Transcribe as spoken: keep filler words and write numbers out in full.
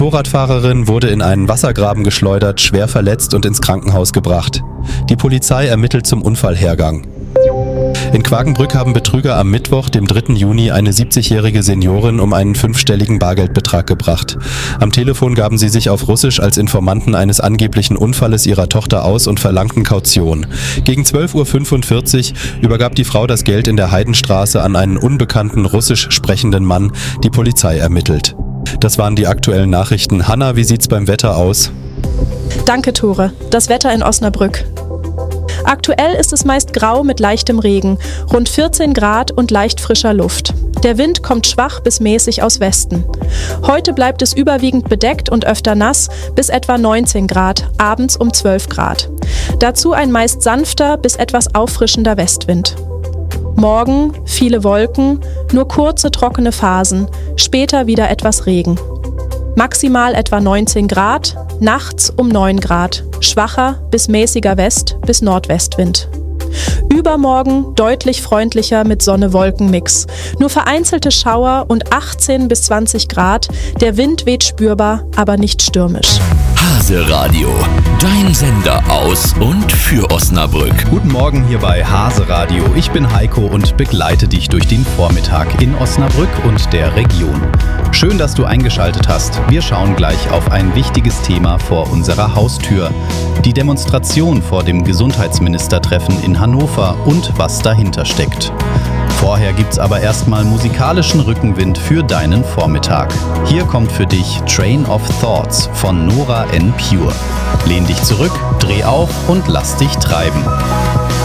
Motorradfahrerin wurde in einen Wassergraben geschleudert, schwer verletzt und ins Krankenhaus gebracht. Die Polizei ermittelt zum Unfallhergang. In Quakenbrück haben Betrüger am Mittwoch, dem dritten Juni, eine siebzigjährige Seniorin um einen fünfstelligen Bargeldbetrag gebracht. Am Telefon gaben sie sich auf Russisch als Informanten eines angeblichen Unfalles ihrer Tochter aus und verlangten Kaution. Gegen zwölf Uhr fünfundvierzig übergab die Frau das Geld in der Heidenstraße an einen unbekannten russisch sprechenden Mann. Die Polizei ermittelt. Das waren die aktuellen Nachrichten. Hanna, wie sieht's beim Wetter aus? Danke, Tore. Das Wetter in Osnabrück. Aktuell ist es meist grau mit leichtem Regen, rund vierzehn Grad und leicht frischer Luft. Der Wind kommt schwach bis mäßig aus Westen. Heute bleibt es überwiegend bedeckt und öfter nass, bis etwa neunzehn Grad, abends um zwölf Grad. Dazu ein meist sanfter bis etwas auffrischender Westwind. Morgen viele Wolken, nur kurze trockene Phasen, später wieder etwas Regen. Maximal etwa neunzehn Grad, nachts um neun Grad, schwacher bis mäßiger West- bis Nordwestwind. Übermorgen deutlich freundlicher mit Sonne-Wolken-Mix. Nur vereinzelte Schauer und achtzehn bis zwanzig Grad. Der Wind weht spürbar, aber nicht stürmisch. Hase Radio, dein Sender aus und für Osnabrück. Guten Morgen hier bei Hase Radio. Ich bin Heiko und begleite dich durch den Vormittag in Osnabrück und der Region. Schön, dass du eingeschaltet hast. Wir schauen gleich auf ein wichtiges Thema vor unserer Haustür. Die Demonstration vor dem Gesundheitsministertreffen in Hannover und was dahinter steckt. Vorher gibt's aber erstmal musikalischen Rückenwind für deinen Vormittag. Hier kommt für dich Train of Thoughts von Nora En Pure. Lehn dich zurück, dreh auf und lass dich treiben.